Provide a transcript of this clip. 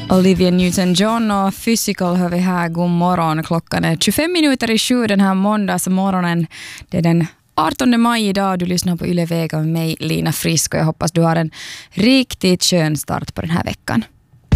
Olivia Newton-John och Physical hör vi här. God morgon. Klockan är 25 minuter i 7 den här måndagsmorgonen. Det är den 18 maj idag. Du lyssnar på Yle Vega med mig, Lina Frisk. Och jag hoppas du har en riktigt skön start på den här veckan.